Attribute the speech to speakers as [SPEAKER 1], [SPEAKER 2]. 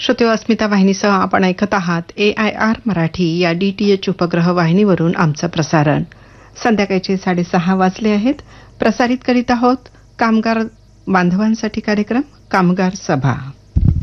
[SPEAKER 1] श्रोते, अस्मिता वाहिनीसह आपण ऐकत आहात AIR मराठी या DTH उपग्रह वाहिनीवरून आमचं प्रसारण. संध्याकाळचे 6:30 वाजले आहेत. प्रसारित करीत आहोत कामगार बांधवांसाठी कार्यक्रम कामगार सभा.